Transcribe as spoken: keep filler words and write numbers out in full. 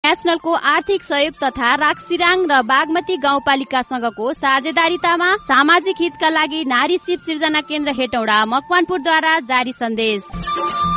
इन्टरनेशनलको आर्थिक सहयोग तथा राक्सिराङ र बागमती गाउँपालिकासँगको साझेदारीतामा सामाजिक हितका लागि नारी शिव सिर्जना केन्द्र हेटौडा मकवानपुरद्वारा जारी सन्देश।